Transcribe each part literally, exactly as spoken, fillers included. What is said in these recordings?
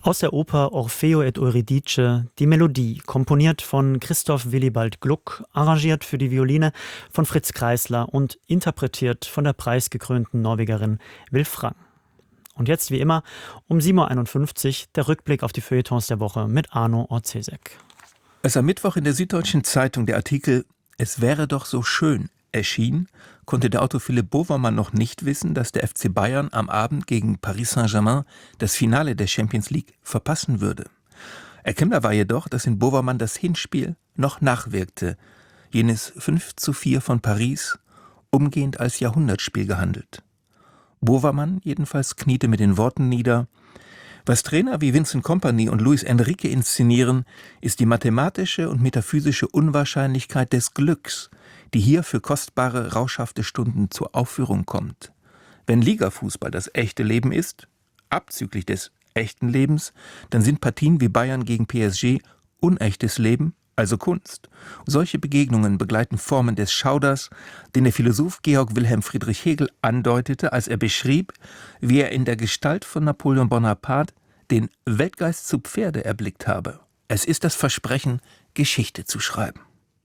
Aus der Oper Orfeo et Euridice die Melodie, komponiert von Christoph Willibald Gluck, arrangiert für die Violine von Fritz Kreisler und interpretiert von der preisgekrönten Norwegerin Wilf Rang. Und jetzt wie immer um sieben Uhr einundfünfzig der Rückblick auf die Feuilletons der Woche mit Arno Orzesek. Als am Mittwoch in der Süddeutschen Zeitung der Artikel »Es wäre doch so schön« erschien, konnte der Autor Philipp Bovermann noch nicht wissen, dass der F C Bayern am Abend gegen Paris Saint-Germain das Finale der Champions League verpassen würde. Erkennbar war jedoch, dass in Bovermann das Hinspiel noch nachwirkte, jenes fünf zu vier von Paris, umgehend als Jahrhundertspiel gehandelt. Bovermann jedenfalls kniete mit den Worten nieder: Was Trainer wie Vincent Kompany und Luis Enrique inszenieren, ist die mathematische und metaphysische Unwahrscheinlichkeit des Glücks, die hier für kostbare, rauschhafte Stunden zur Aufführung kommt. Wenn Ligafußball das echte Leben ist, abzüglich des echten Lebens, dann sind Partien wie Bayern gegen P S G unechtes Leben, also Kunst. Solche Begegnungen begleiten Formen des Schauders, den der Philosoph Georg Wilhelm Friedrich Hegel andeutete, als er beschrieb, wie er in der Gestalt von Napoleon Bonaparte den Weltgeist zu Pferde erblickt habe. Es ist das Versprechen, Geschichte zu schreiben.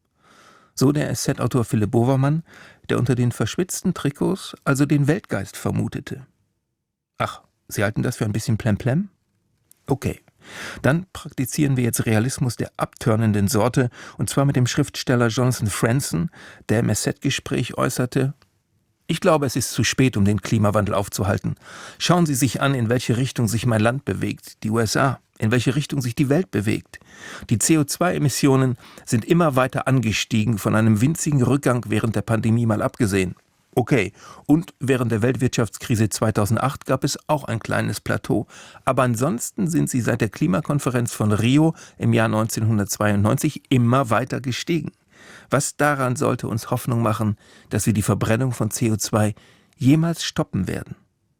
So der S Z-Autor Philipp Bovermann, der unter den verschwitzten Trikots also den Weltgeist vermutete. Ach, Sie halten das für ein bisschen Plemplem? Okay, dann praktizieren wir jetzt Realismus der abtörnenden Sorte, und zwar mit dem Schriftsteller Jonathan Franzen, der im S Z-Gespräch äußerte: Ich glaube, es ist zu spät, um den Klimawandel aufzuhalten. Schauen Sie sich an, in welche Richtung sich mein Land bewegt, die U S A, in welche Richtung sich die Welt bewegt. Die C O zwei Emissionen sind immer weiter angestiegen, von einem winzigen Rückgang während der Pandemie mal abgesehen. Okay, und während der Weltwirtschaftskrise zweitausendacht gab es auch ein kleines Plateau. Aber ansonsten sind sie seit der Klimakonferenz von Rio im Jahr neunzehnhundertzweiundneunzig immer weiter gestiegen. Was daran sollte uns Hoffnung machen, dass wir die Verbrennung von C O zwei jemals stoppen werden?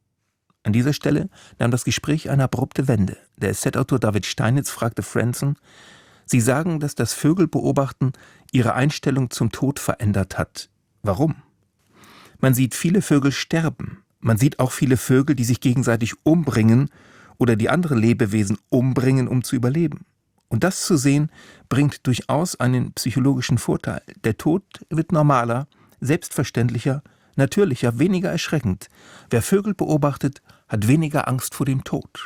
An dieser Stelle nahm das Gespräch eine abrupte Wende. Der S Z-Autor David Steinitz fragte Franzen: Sie sagen, dass das Vögelbeobachten Ihre Einstellung zum Tod verändert hat. Warum? Man sieht viele Vögel sterben. Man sieht auch viele Vögel, die sich gegenseitig umbringen oder die andere Lebewesen umbringen, um zu überleben. Und das zu sehen, bringt durchaus einen psychologischen Vorteil. Der Tod wird normaler, selbstverständlicher, natürlicher, weniger erschreckend. Wer Vögel beobachtet, hat weniger Angst vor dem Tod.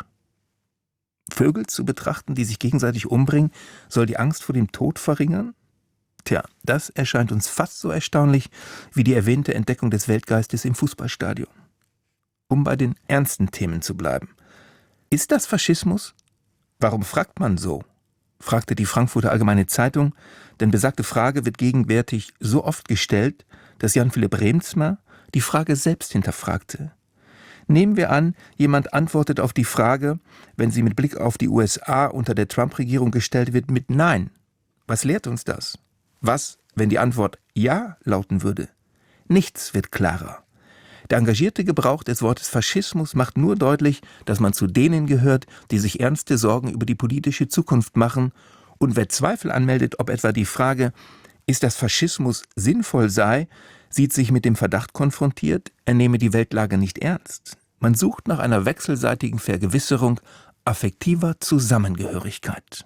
Vögel zu betrachten, die sich gegenseitig umbringen, soll die Angst vor dem Tod verringern? Tja, das erscheint uns fast so erstaunlich wie die erwähnte Entdeckung des Weltgeistes im Fußballstadion. Um bei den ernsten Themen zu bleiben. Ist das Faschismus? Warum fragt man so? Fragte die Frankfurter Allgemeine Zeitung, denn besagte Frage wird gegenwärtig so oft gestellt, dass Jan-Philipp Reemtsma die Frage selbst hinterfragte. Nehmen wir an, jemand antwortet auf die Frage, wenn sie mit Blick auf die U S A unter der Trump-Regierung gestellt wird, mit Nein. Was lehrt uns das? Was, wenn die Antwort Ja lauten würde? Nichts wird klarer. Der engagierte Gebrauch des Wortes Faschismus macht nur deutlich, dass man zu denen gehört, die sich ernste Sorgen über die politische Zukunft machen, und wer Zweifel anmeldet, ob etwa die Frage, ist das Faschismus sinnvoll sei, sieht sich mit dem Verdacht konfrontiert, er nehme die Weltlage nicht ernst. Man sucht nach einer wechselseitigen Vergewisserung affektiver Zusammengehörigkeit.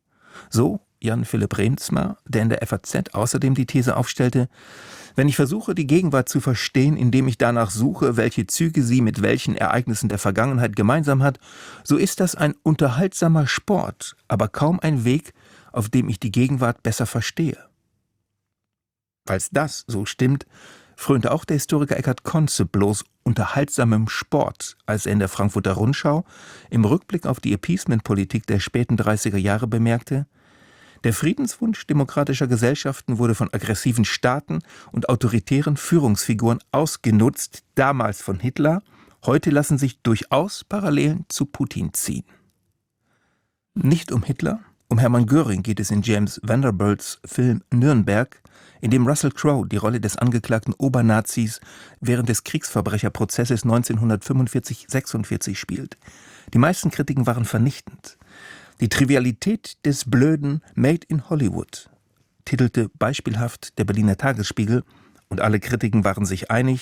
So Jan-Philipp Reemtsma, der in der F A Z außerdem die These aufstellte: Wenn ich versuche, die Gegenwart zu verstehen, indem ich danach suche, welche Züge sie mit welchen Ereignissen der Vergangenheit gemeinsam hat, so ist das ein unterhaltsamer Sport, aber kaum ein Weg, auf dem ich die Gegenwart besser verstehe. Falls das so stimmt, frönte auch der Historiker Eckhard Konze bloß unterhaltsamem Sport, als er in der Frankfurter Rundschau im Rückblick auf die Appeasement-Politik der späten dreißiger Jahre bemerkte: Der Friedenswunsch demokratischer Gesellschaften wurde von aggressiven Staaten und autoritären Führungsfiguren ausgenutzt, damals von Hitler, heute lassen sich durchaus Parallelen zu Putin ziehen. Nicht um Hitler, um Hermann Göring geht es in James Vanderbilts Film Nürnberg, in dem Russell Crowe die Rolle des angeklagten Obernazis während des Kriegsverbrecherprozesses neunzehnhundertfünfundvierzig sechsundvierzig spielt. Die meisten Kritiken waren vernichtend. Die Trivialität des Blöden Made in Hollywood, titelte beispielhaft der Berliner Tagesspiegel, und alle Kritiken waren sich einig: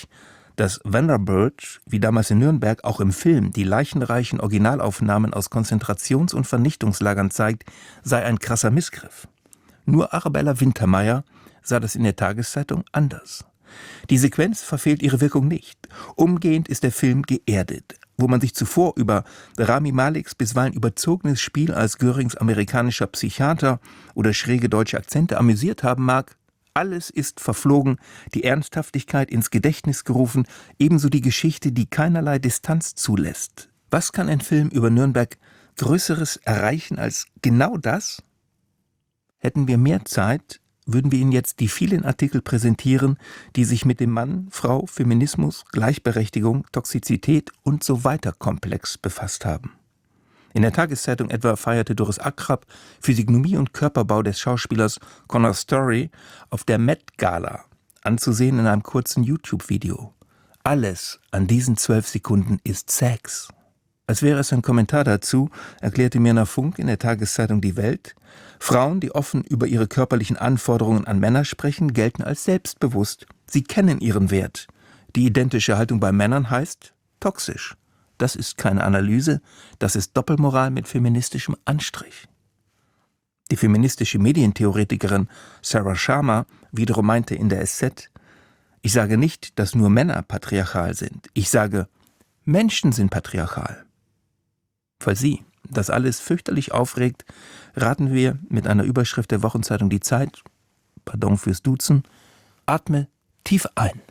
Dass Vanderbilt, wie damals in Nürnberg, auch im Film die leichenreichen Originalaufnahmen aus Konzentrations- und Vernichtungslagern zeigt, sei ein krasser Missgriff. Nur Arabella Wintermeyer sah das in der Tageszeitung anders. Die Sequenz verfehlt ihre Wirkung nicht. Umgehend ist der Film geerdet. Wo man sich zuvor über Rami Maleks bisweilen überzogenes Spiel als Görings amerikanischer Psychiater oder schräge deutsche Akzente amüsiert haben mag, alles ist verflogen, die Ernsthaftigkeit ins Gedächtnis gerufen, ebenso die Geschichte, die keinerlei Distanz zulässt. Was kann ein Film über Nürnberg Größeres erreichen als genau das? Hätten wir mehr Zeit, würden wir Ihnen jetzt die vielen Artikel präsentieren, die sich mit dem Mann, Frau, Feminismus, Gleichberechtigung, Toxizität und so weiter Komplex befasst haben. In der Tageszeitung etwa feierte Doris Akrab Physiognomie und Körperbau des Schauspielers Conor Story auf der Met Gala, anzusehen in einem kurzen YouTube-Video. Alles an diesen zwölf Sekunden ist Sex. Als wäre es ein Kommentar dazu, erklärte Mirna Funk in der Tageszeitung Die Welt, Frauen, die offen über ihre körperlichen Anforderungen an Männer sprechen, gelten als selbstbewusst. Sie kennen ihren Wert. Die identische Haltung bei Männern heißt toxisch. Das ist keine Analyse, das ist Doppelmoral mit feministischem Anstrich. Die feministische Medientheoretikerin Sarah Sharma wiederum meinte in der S Z, ich sage nicht, dass nur Männer patriarchal sind. Ich sage, Menschen sind patriarchal. Falls Sie das alles fürchterlich aufregt, raten wir mit einer Überschrift der Wochenzeitung Die Zeit, pardon fürs Duzen, atme tief ein.